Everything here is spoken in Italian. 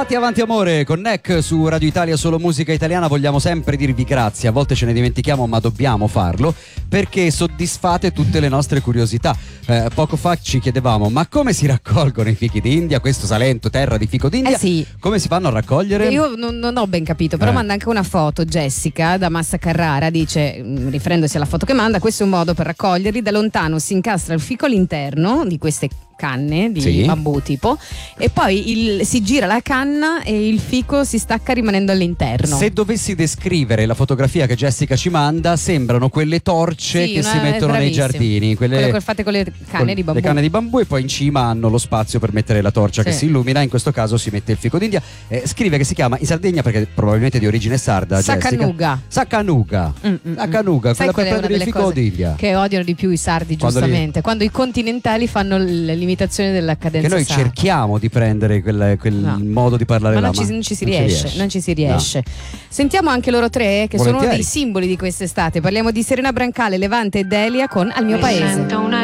Fatti avanti amore con Neck su Radio Italia, solo musica italiana. Vogliamo sempre dirvi grazie, a volte ce ne dimentichiamo ma dobbiamo farlo perché soddisfate tutte le nostre curiosità. Poco fa ci chiedevamo ma come si raccolgono i fichi d'India, questo Salento terra di fico d'India, sì. Come si fanno a raccogliere? Io non ho ben capito, però manda anche una foto Jessica da Massa Carrara, dice, riferendosi alla foto che manda, questo è un modo per raccoglierli: da lontano si incastra il fico all'interno di queste canne di bambù tipo, e poi si gira la canna e il fico si stacca rimanendo all'interno. Se dovessi descrivere la fotografia che Jessica ci manda, sembrano quelle torce che si mettono nei giardini, quelle che fate con le canne di bambù. Le canne di bambù, e poi in cima hanno lo spazio per mettere la torcia che si illumina. In questo caso si mette il fico d'India. Scrive che si chiama in Sardegna, perché probabilmente di origine sarda, Saccanuga. Saccanuga, quella per prendere il fico d'India che odiano di più i sardi, giustamente, quando i continentali fanno l'imitazione della cadenza che noi sarda. Cerchiamo di prendere quel modo di parlare ma là, non ci si riesce. No. Sentiamo anche loro tre, che sono uno dei simboli di quest'estate. Parliamo di Serena Brancale, Levante e Delia con Al mio paese.